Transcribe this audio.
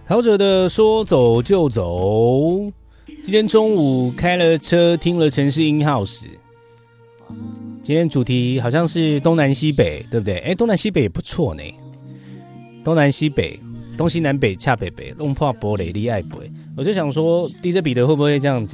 陶喆的说走就走，今天中午开了车听了城市音号时，今天主题好像是东南西北，对不对？东南西北也不错呢，东南西北，东西南北恰北北，弄破玻璃厉爱北。我就想说 DJ 彼得会不会这样